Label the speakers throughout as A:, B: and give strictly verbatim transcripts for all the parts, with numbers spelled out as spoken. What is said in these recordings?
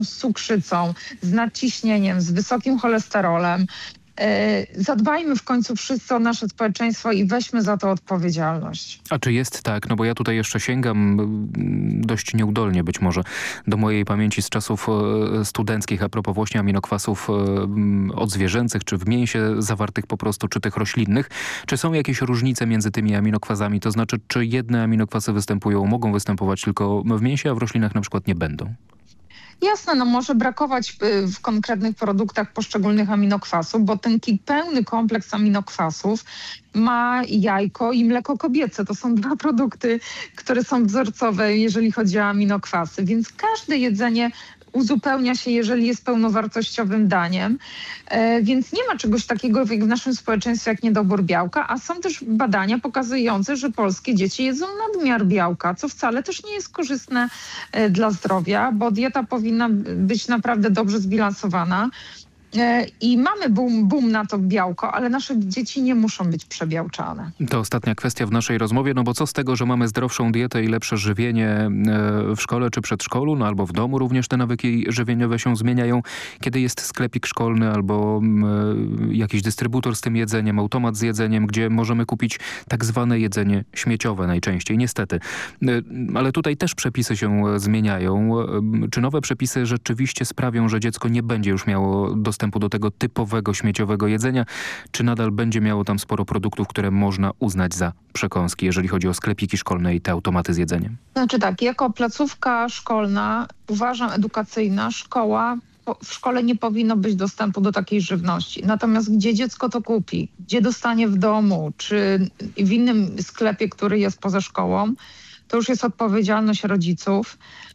A: z cukrzycą, z nadciśnieniem, z wysokim cholesterolem. Zadbajmy w końcu wszyscy o nasze społeczeństwo i weźmy za to odpowiedzialność.
B: A czy jest tak, no bo ja tutaj jeszcze sięgam dość nieudolnie być może do mojej pamięci z czasów studenckich a propos właśnie aminokwasów odzwierzęcych, czy w mięsie zawartych po prostu, czy tych roślinnych. Czy są jakieś różnice między tymi aminokwasami? To znaczy, czy jedne aminokwasy występują, mogą występować tylko w mięsie, a w roślinach na przykład nie będą?
A: Jasne, no może brakować w konkretnych produktach poszczególnych aminokwasów, bo ten pełny kompleks aminokwasów ma jajko i mleko kobiece. To są dwa produkty, które są wzorcowe, jeżeli chodzi o aminokwasy, więc każde jedzenie uzupełnia się, jeżeli jest pełnowartościowym daniem. E, więc nie ma czegoś takiego jak w naszym społeczeństwie jak niedobór białka, a są też badania pokazujące, że polskie dzieci jedzą nadmiar białka, co wcale też nie jest korzystne e, dla zdrowia, bo dieta powinna być naprawdę dobrze zbilansowana. I mamy boom, boom na to białko, ale nasze dzieci nie muszą być przebiałczane.
B: To ostatnia kwestia w naszej rozmowie, no bo co z tego, że mamy zdrowszą dietę i lepsze żywienie w szkole czy przedszkolu, no albo w domu również te nawyki żywieniowe się zmieniają, kiedy jest sklepik szkolny albo jakiś dystrybutor z tym jedzeniem, automat z jedzeniem, gdzie możemy kupić tak zwane jedzenie śmieciowe najczęściej, niestety. Ale tutaj też przepisy się zmieniają. Czy nowe przepisy rzeczywiście sprawią, że dziecko nie będzie już miało dostępu do tego typowego śmieciowego jedzenia, czy nadal będzie miało tam sporo produktów, które można uznać za przekąski, jeżeli chodzi o sklepiki szkolne i te automaty z jedzeniem?
A: Znaczy tak, jako placówka szkolna, uważam edukacyjna, szkoła, w szkole nie powinno być dostępu do takiej żywności. Natomiast gdzie dziecko to kupi, gdzie dostanie w domu, czy w innym sklepie, który jest poza szkołą, to już jest odpowiedzialność rodziców.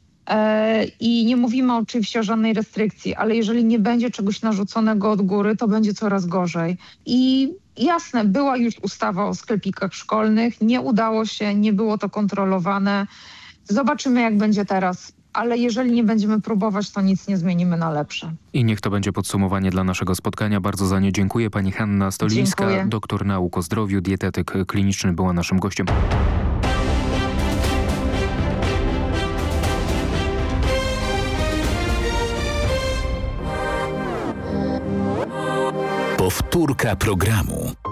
A: I nie mówimy oczywiście o żadnej restrykcji, ale jeżeli nie będzie czegoś narzuconego od góry, to będzie coraz gorzej. I jasne, była już ustawa o sklepikach szkolnych, nie udało się, nie było to kontrolowane. Zobaczymy, jak będzie teraz. Ale jeżeli nie będziemy próbować, to nic nie zmienimy na lepsze.
B: I niech to będzie podsumowanie dla naszego spotkania. Bardzo za nie dziękuję. Pani Hanna Stolińska,
A: Dziękuję.
B: doktor nauk o zdrowiu, dietetyk kliniczny, była naszym gościem.
C: Powtórka programu.